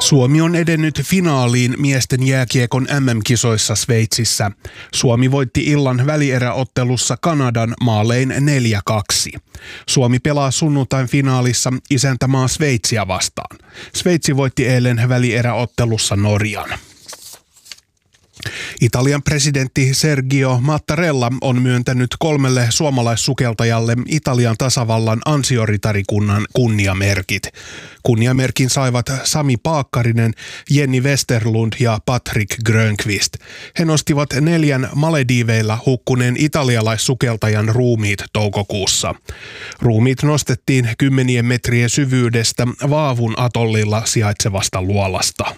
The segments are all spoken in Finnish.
Suomi on edennyt finaaliin miesten jääkiekon MM-kisoissa Sveitsissä. Suomi voitti illan välieräottelussa Kanadan maalein 4-2. Suomi pelaa sunnuntain finaalissa isäntämaa Sveitsiä vastaan. Sveitsi voitti eilen välieräottelussa Norjan. Italian presidentti Sergio Mattarella on myöntänyt 3 suomalaissukeltajalle Italian tasavallan ansioritarikunnan kunniamerkit. Kunniamerkin saivat Sami Paakkarinen, Jenni Westerlund ja Patrick Grönqvist. He nostivat 4 Malediiveilla hukkuneen italialaissukeltajan ruumiit toukokuussa. Ruumiit nostettiin 10 metrien syvyydestä Vaavun atollilla sijaitsevasta luolasta.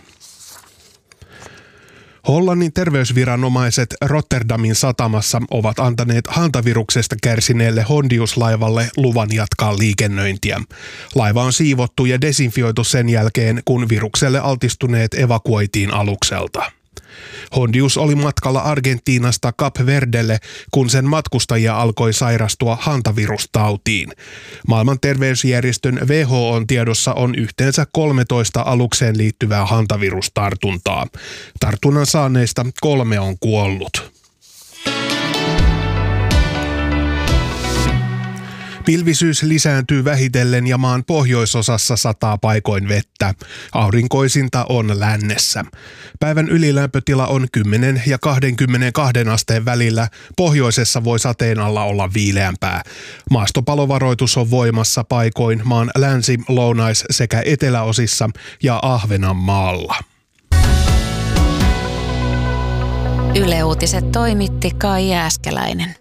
Hollannin terveysviranomaiset Rotterdamin satamassa ovat antaneet hantaviruksesta kärsineelle Hondius-laivalle luvan jatkaa liikennöintiä. Laiva on siivottu ja desinfioitu sen jälkeen, kun virukselle altistuneet evakuoitiin alukselta. Hondius oli matkalla Argentiinasta Kap Verdelle, kun sen matkustajia alkoi sairastua hantavirustautiin. Maailman terveysjärjestön WHO:n tiedossa on yhteensä 13 alukseen liittyvää hantavirustartuntaa. Tartunnan saaneista 3 on kuollut. Pilvisyys lisääntyy vähitellen ja maan pohjoisosassa sataa paikoin vettä. Aurinkoisinta on lännessä. Päivän ylilämpötila on 10 ja 22 asteen välillä. Pohjoisessa voi sateen alla olla viileämpää. Maastopalovaroitus on voimassa paikoin maan länsi-, lounais- sekä eteläosissa ja Ahvenanmaalla. Yle Uutiset toimitti Kai Jääskeläinen.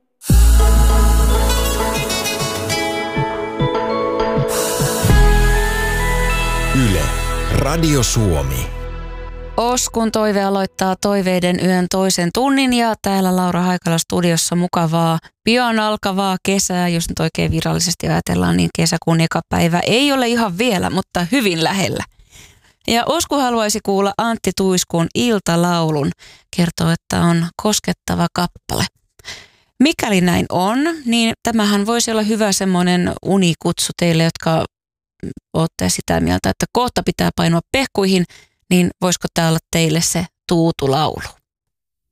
Yle, Radio Suomi. Oskun toive aloittaa toiveiden yön toisen tunnin ja täällä Laura Haikala studiossa mukavaa pian alkavaa kesää, jos nyt oikein virallisesti ajatellaan, niin kesäkuun eka päivä ei ole ihan vielä, mutta hyvin lähellä. Ja Osku haluaisi kuulla Antti Tuiskun iltalaulun, kertoo, että on koskettava kappale. Mikäli näin on, niin tämähän voisi olla hyvä semmoinen unikutsu teille, jotka olette sitä mieltä, että kohta pitää painua pehkuihin, niin voisiko tämä olla teille se tuutulaulu?